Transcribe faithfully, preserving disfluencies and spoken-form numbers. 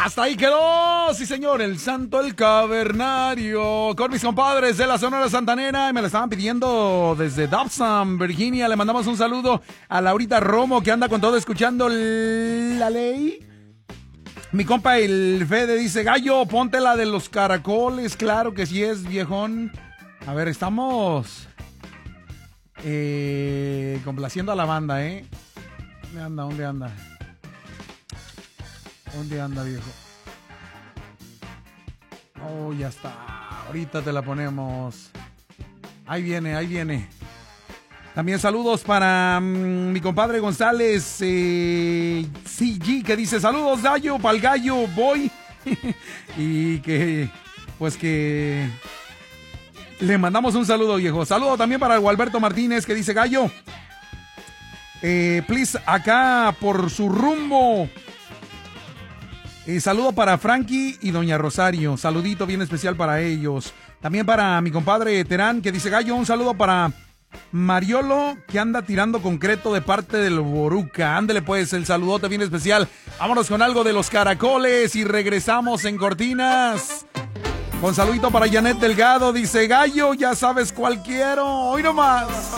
Hasta ahí quedó, sí señor, el santo, el cavernario, con mis compadres de la Sonora Santanera, y me la estaban pidiendo desde Dobson, Virginia. Le mandamos un saludo a Laurita Romo, que anda con todo escuchando la ley. Mi compa el Fede dice, Gallo, ponte la de los caracoles. Claro que sí es, viejón. A ver, estamos eh, complaciendo a la banda, ¿eh? ¿Dónde anda? ¿Dónde anda? ¿Dónde anda, viejo? Oh, ya está. Ahorita te la ponemos. Ahí viene, ahí viene. También saludos para um, mi compadre González eh, C G, que dice, saludos, Gallo, pa'l gallo, voy. Y que, pues que le mandamos un saludo, viejo. Saludo también para Gualberto Martínez, que dice, Gallo, eh, please, acá por su rumbo. Eh, saludo para Frankie y Doña Rosario. Saludito bien especial para ellos. También para mi compadre Terán, que dice, Gallo, un saludo para Mariolo, que anda tirando concreto de parte del Boruca. Ándele pues, el saludote bien especial. Vámonos con algo de los caracoles y regresamos en cortinas. Con saludito para Janet Delgado, dice, Gallo, ya sabes cuál quiero. Hoy nomás.